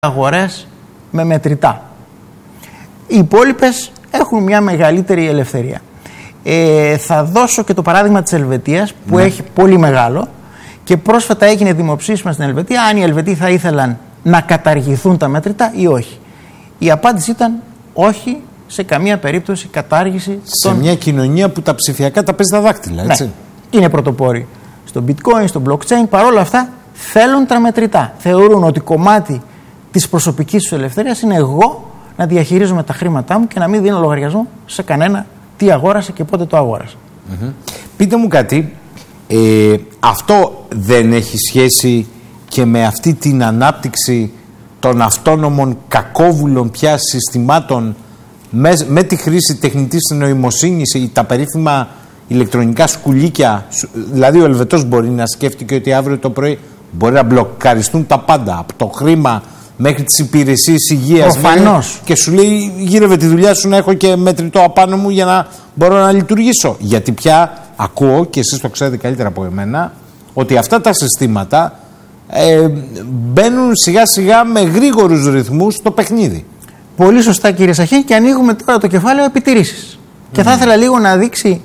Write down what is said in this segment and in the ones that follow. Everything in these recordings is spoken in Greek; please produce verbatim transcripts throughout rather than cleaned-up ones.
αγορές με μετρητά. Οι υπόλοιπες έχουν μια μεγαλύτερη ελευθερία. Ε, θα δώσω και το παράδειγμα της Ελβετίας που ναι. έχει πολύ μεγάλο και πρόσφατα έγινε δημοψήφισμα στην Ελβετία αν οι Ελβετοί θα ήθελαν να καταργηθούν τα μετρητά ή όχι. Η απάντηση ήταν όχι, σε καμία περίπτωση κατάργηση. Σε των... μια κοινωνία που τα ψηφιακά τα παίζει τα δάκτυλα, έτσι. Ναι. Είναι πρωτοπόροι στο bitcoin, στο blockchain, παρόλα αυτά θέλουν τα μετρητά. Θεωρούν ότι κομμάτι της προσωπικής τους ελευθερίας είναι εγώ να διαχειρίζομαι τα χρήματά μου και να μην δίνω λογαριασμό σε κανένα τι αγόρασε και πότε το αγόρασε. Mm-hmm. Πείτε μου κάτι, ε, αυτό δεν έχει σχέση και με αυτή την ανάπτυξη των αυτόνομων κακόβουλων πια συστημάτων με, με τη χρήση τεχνητής νοημοσύνης ή τα περίφημα ηλεκτρονικά σκουλίκια? Δηλαδή ο Ελβετός μπορεί να σκέφτηκε ότι αύριο το πρωί μπορεί να μπλοκαριστούν τα πάντα, από το χρήμα μέχρι τις υπηρεσίες υγείας. Προφανώς. Και σου λέει γύρευε τη δουλειά σου να έχω και μετρητό απάνω μου για να μπορώ να λειτουργήσω. Γιατί πια ακούω, και εσείς το ξέρετε καλύτερα από εμένα, ότι αυτά τα συστήματα ε, μπαίνουν σιγά σιγά με γρήγορους ρυθμούς στο παιχνίδι. Πολύ σωστά κύριε Σαχίνη, και ανοίγουμε τώρα το κεφάλαιο επιτηρήσεις. Mm. Και θα ήθελα λίγο να δείξει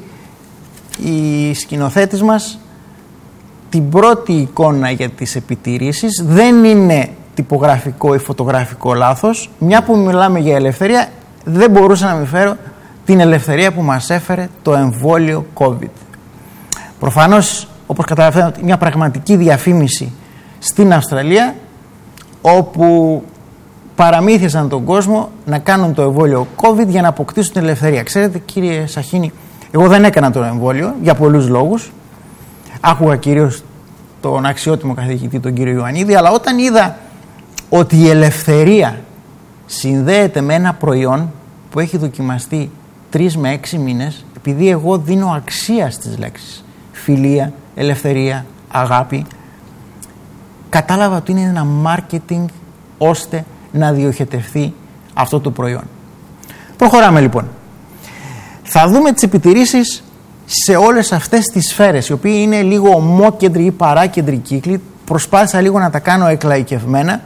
η σκηνοθέτης μας την πρώτη εικόνα για τις επιτηρήσεις. Δεν είναι τυπογραφικό ή φωτογραφικό λάθος. Μια που μιλάμε για ελευθερία, δεν μπορούσα να μην φέρω την ελευθερία που μας έφερε το εμβόλιο COVID. Προφανώς, όπως καταλαβαίνετε, μια πραγματική διαφήμιση στην Αυστραλία, όπου παραμύθιασαν τον κόσμο να κάνουν το εμβόλιο COVID για να αποκτήσουν την ελευθερία. Ξέρετε κύριε Σαχίνη, εγώ δεν έκανα το εμβόλιο για πολλούς λόγους. Άκουγα κυρίως τον αξιότιμο καθηγητή τον κύριο Ιωαννίδη, αλλά όταν είδα ότι η ελευθερία συνδέεται με ένα προϊόν που έχει δοκιμαστεί τρεις με έξι μήνες, επειδή εγώ δίνω αξία στις λέξεις φιλία, ελευθερία, αγάπη, κατάλαβα ότι είναι ένα marketing ώστε να διοχετευθεί αυτό το προϊόν. Προχωράμε λοιπόν. Θα δούμε τις επιτηρήσεις σε όλες αυτές τις σφαίρες, οι οποίοι είναι λίγο ομόκεντροι ή παράκεντροι κύκλοι. Προσπάθησα λίγο να τα κάνω εκλαϊκευμένα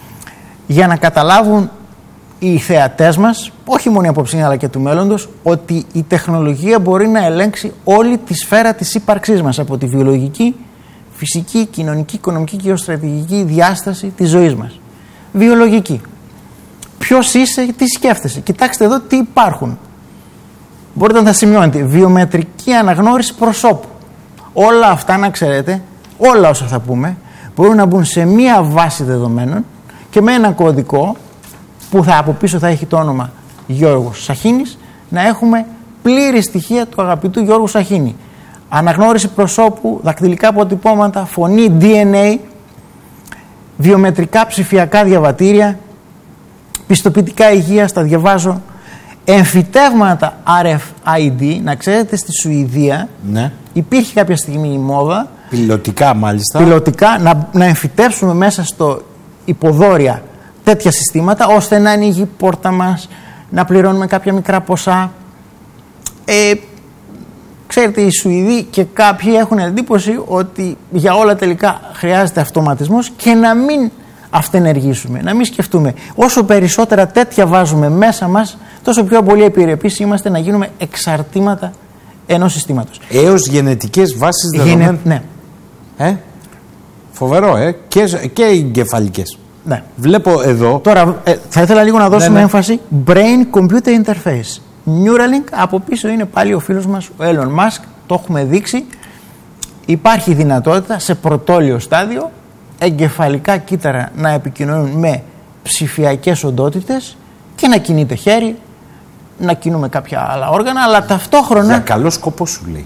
για να καταλάβουν οι θεατές μας, όχι μόνο η απόψη αλλά και του μέλλοντος, ότι η τεχνολογία μπορεί να ελέγξει όλη τη σφαίρα της ύπαρξής μας, από τη βιολογική, φυσική, κοινωνική, οικονομική και γεωστρατηγική διάσταση της ζωής μας. Βιολογική. Ποιος είσαι, τι σκέφτεσαι. Κοιτάξτε εδώ τι υπάρχουν. Μπορείτε να τα σημειώνετε. Βιομετρική αναγνώριση προσώπου. Όλα αυτά, να ξέρετε, όλα όσα θα πούμε, μπορούν να μπουν σε μία βάση δεδομένων και με ένα κωδικό που θα από πίσω θα έχει το όνομα Γιώργος Σαχίνης, να έχουμε πλήρη στοιχεία του αγαπητού Γιώργου Σαχίνη. Αναγνώριση προσώπου, δακτυλικά αποτυπώματα, φωνή, ντι εν έι, βιομετρικά ψηφιακά διαβατήρια, πιστοποιητικά υγείας, τα διαβάζω, εμφυτεύματα αρ εφ άι ντι. Να ξέρετε, στη Σουηδία ναι. υπήρχε κάποια στιγμή η μόδα, πιλωτικά μάλιστα, πιλωτικά, να, να εμφυτεύσουμε μέσα στο υποδόρια τέτοια συστήματα, ώστε να ανοίγει η πόρτα μας, να πληρώνουμε κάποια μικρά ποσά. Ε, ξέρετε, οι Σουηδοί και κάποιοι έχουν εντύπωση ότι για όλα τελικά χρειάζεται αυτοματισμός και να μην αυτενεργήσουμε, να μην σκεφτούμε. Όσο περισσότερα τέτοια βάζουμε μέσα μας, τόσο πιο πολύ επιρρεπείς είμαστε να γίνουμε εξαρτήματα ενός συστήματος. Έως γενετικές βάσεις δεδομένων. Γενε... Ναι. Ε? Φοβερό, ε? Και, και εγκεφαλικές. Ναι. Βλέπω εδώ. Τώρα ε, θα ήθελα λίγο να δώσουμε ναι, ναι. έμφαση. Brain Computer Interface. Neuralink, από πίσω είναι πάλι ο φίλος μας ο Elon Musk. Το έχουμε δείξει. Υπάρχει δυνατότητα σε πρωτόλιο στάδιο εγκεφαλικά κύτταρα να επικοινωνούν με ψηφιακές οντότητες και να κινείται χέρι, να κινούμε κάποια άλλα όργανα, αλλά ταυτόχρονα. Για καλό σκοπό σου λέει.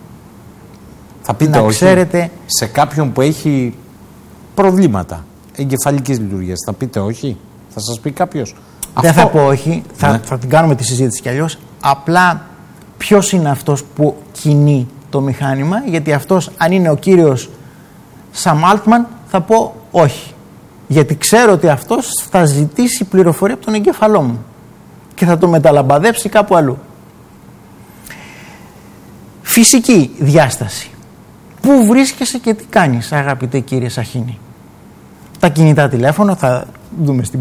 Θα πείτε να όχι ξέρετε, σε κάποιον που έχει προβλήματα εγκεφαλικής λειτουργίας, θα πείτε όχι, θα σας πει κάποιος? Δεν Αυτό... θα πω όχι, θα, ναι. θα την κάνουμε τη συζήτηση κι αλλιώς. Απλά ποιος είναι αυτός που κινεί το μηχάνημα, γιατί αυτός, αν είναι ο κύριος Sam Altman, θα πω όχι. Γιατί ξέρω ότι αυτός θα ζητήσει πληροφορία από τον εγκέφαλό μου και θα το μεταλαμπαδέψει κάπου αλλού. Φυσική διάσταση. Πού βρίσκεσαι και τι κάνεις, αγαπητέ κύριε Σαχίνη? Τα κινητά τηλέφωνα, θα δούμε στην